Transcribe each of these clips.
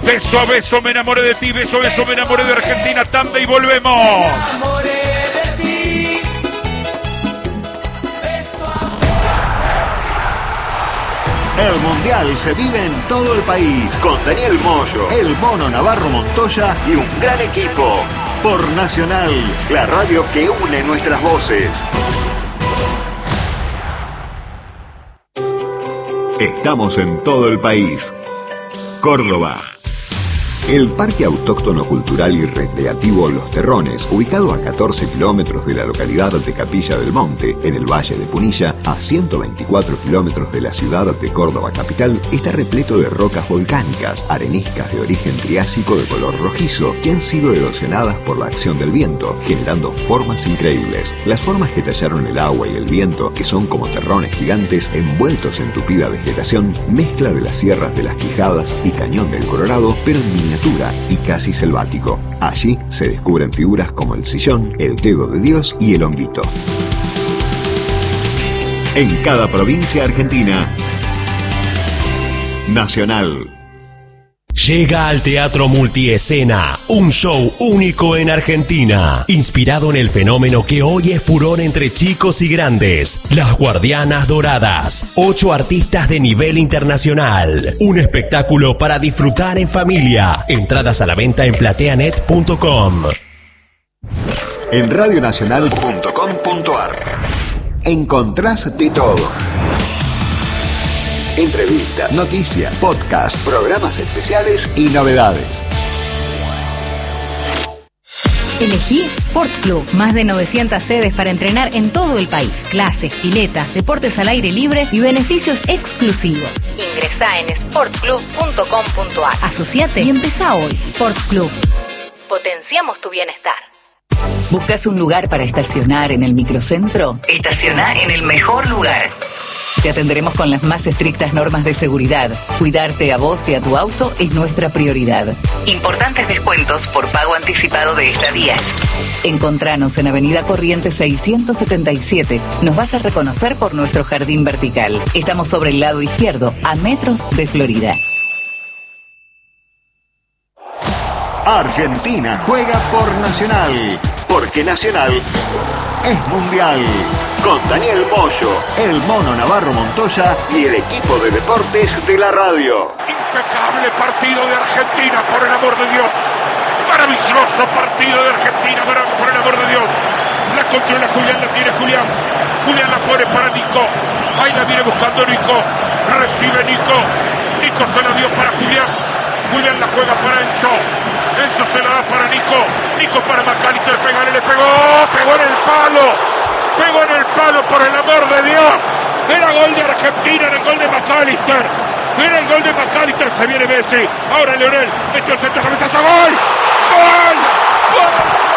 Beso a beso me enamoré de ti, beso a beso me enamoré de Argentina, tanda y volvemos. El Mundial se vive en todo el país, con Daniel Moyo, el Mono Navarro Montoya y un gran equipo. Por Nacional, la radio que une nuestras voces. Estamos en todo el país. Córdoba. El Parque Autóctono Cultural y Recreativo Los Terrones, ubicado a 14 kilómetros de la localidad de Capilla del Monte, en el Valle de Punilla, a 124 kilómetros de la ciudad de Córdoba capital, está repleto de rocas volcánicas, areniscas de origen triásico de color rojizo, que han sido erosionadas por la acción del viento, generando formas increíbles. Las formas que tallaron el agua y el viento, que son como terrones gigantes envueltos en tupida vegetación, mezcla de las sierras de las Quijadas y Cañón del Colorado, pero en miniatura y casi selvático. Allí se descubren figuras como el sillón, el dedo de Dios y el honguito. En cada provincia argentina. Nacional. Llega al Teatro Multiescena, un show único en Argentina, inspirado en el fenómeno que hoy es furor entre chicos y grandes, Las Guardianas Doradas, 8 artistas de nivel internacional, un espectáculo para disfrutar en familia, entradas a la venta en plateanet.com. En radionacional.com.ar encontrás de todo. Entrevistas, noticias, podcasts, programas especiales y novedades. Elegí Sport Club. Más de 900 sedes para entrenar en todo el país. Clases, piletas, deportes al aire libre y beneficios exclusivos. Ingresá en sportclub.com.ar. Asociate y empezá hoy. Sport Club. Potenciamos tu bienestar. ¿Buscas un lugar para estacionar en el microcentro? Estaciona en el mejor lugar. Te atenderemos con las más estrictas normas de seguridad. Cuidarte a vos y a tu auto es nuestra prioridad. Importantes descuentos por pago anticipado de estadías. Encontranos en Avenida Corrientes 677. Nos vas a reconocer por nuestro jardín vertical. Estamos sobre el lado izquierdo, a metros de Florida. Argentina juega por Nacional, porque Nacional es mundial. Con Daniel Moyo, el Mono Navarro Montoya y el equipo de deportes de la radio. Impecable partido de Argentina, por el amor de Dios. Maravilloso partido de Argentina, por el amor de Dios. La controla Julián, la tiene Julián. Julián la pone para Nico. Ahí la viene buscando Nico. Recibe Nico. Nico se la dio para Julián. Julián la juega para Enzo. Enzo se la da para Nico. Nico para McAllister. Pegale, le pegó. Pegó en el palo. Pegó en el palo, por el amor de Dios. Era gol de Argentina, era el gol de McAllister. Era el gol de McAllister, se viene Messi. Ahora Leonel, metió el centro, cabezazo, gol. ¡Gol! ¡Gol!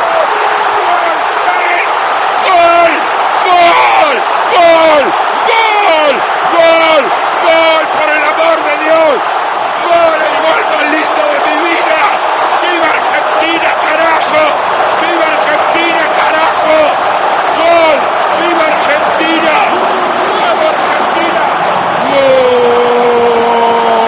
¡Gol! ¡Gol! ¡Gol! ¡Gol! ¡Gol! ¡Gol! ¡Por el amor de Dios! ¡Gol! ¡El gol más lindo de mi vida! ¡Viva Argentina, carajo! ¡Viva Argentina, carajo! ¡Gol! ¡Viva Argentina! ¡Vamos Argentina! ¡Gol!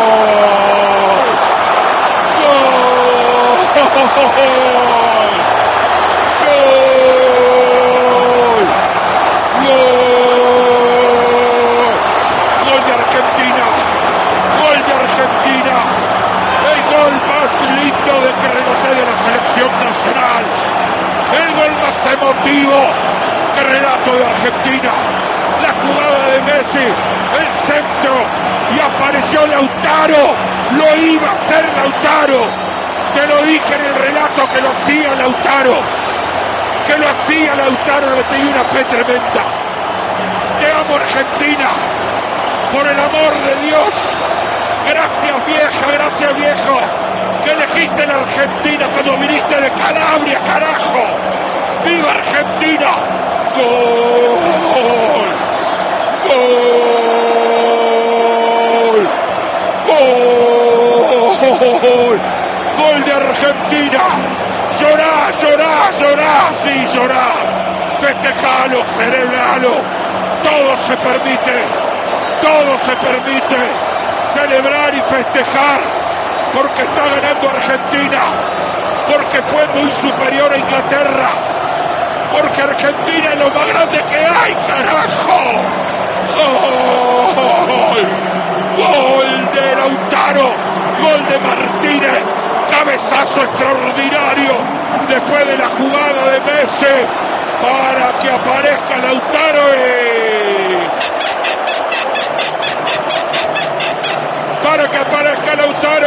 Emotivo que relato de Argentina, la jugada de Messi, el centro y apareció Lautaro, lo iba a hacer Lautaro, te lo dije en el relato que lo hacía Lautaro, le tenía una fe tremenda. Te amo Argentina, por el amor de Dios, gracias vieja, gracias viejo, que elegiste la Argentina cuando viniste de Calabria, carajo. ¡Viva Argentina! ¡Gol! ¡Gol! ¡Gol! ¡Gol de Argentina! ¡Llorá, llorá, llorá! ¡Sí, llorá! ¡Festejalo, celebralo! Todo se permite celebrar y festejar porque está ganando Argentina, porque fue muy superior a Inglaterra, porque Argentina es lo más grande que hay, carajo. ¡Oh! Gol de Lautaro, gol de Martínez, cabezazo extraordinario después de la jugada de Messi para que aparezca Lautaro para que aparezca Lautaro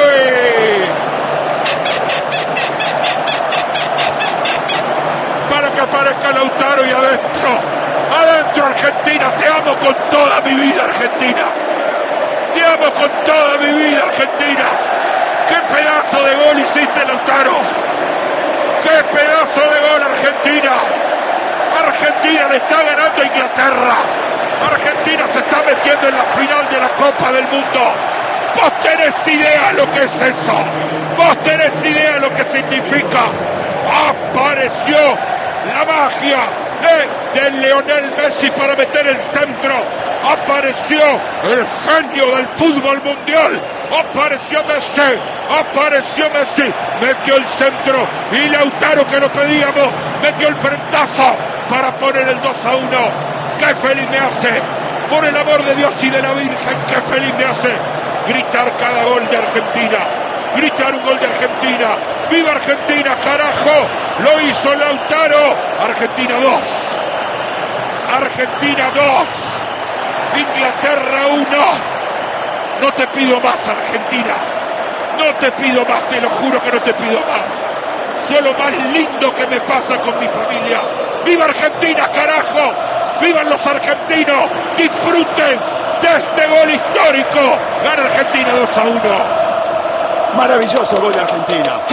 para que aparezca Lautaro y adentro Argentina. Te amo con toda mi vida, Argentina. Te amo con toda mi vida, Argentina. ¡Qué pedazo de gol hiciste, Lautaro! ¡Qué pedazo de gol, Argentina! Argentina le está ganando a Inglaterra. Argentina se está metiendo en la final de la Copa del Mundo. Vos tenés idea lo que es eso. Vos tenés idea lo que significa. Apareció la magia de Lionel Messi para meter el centro. Apareció el genio del fútbol mundial. Apareció Messi, metió el centro y Lautaro, que lo pedíamos, metió el frentazo para poner el 2-1. ¡Qué feliz me hace! Por el amor de Dios y de la Virgen, ¡qué feliz me hace! Gritar cada gol de Argentina, gritar un gol de Argentina. ¡Viva Argentina, carajo! Lo hizo Lautaro. Argentina 2, Argentina 2, Inglaterra 1. No te pido más, Argentina. No te pido más, te lo juro que no te pido más. Solo más lindo que me pasa con mi familia. ¡Viva Argentina, carajo! ¡Vivan los argentinos! ¡Disfruten de este gol histórico! Gana Argentina 2-1. Maravilloso gol de Argentina.